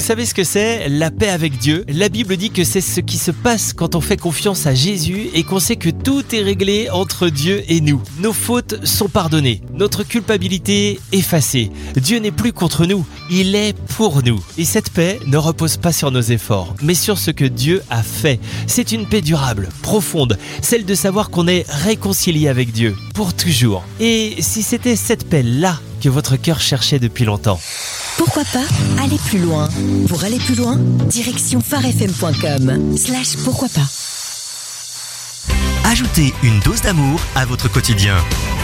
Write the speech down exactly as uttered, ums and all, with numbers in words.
savez ce que c'est, la paix avec Dieu? La Bible dit que c'est ce qui se passe quand on fait confiance à Jésus et qu'on sait que tout est réglé entre Dieu et nous. Nos fautes sont pardonnées, notre culpabilité effacée. Dieu n'est plus contre nous, il est pour nous. Et cette paix ne repose pas sur nos efforts, mais sur ce que Dieu a fait. C'est une paix durable, profonde, celle de savoir qu'on est réconcilié avec Dieu pour toujours. Et si c'était cette paix-là que votre cœur cherchait depuis longtemps? Pourquoi pas aller plus loin? Pour aller plus loin, direction pharefm point com slash pourquoi pas. Ajoutez une dose d'amour à votre quotidien.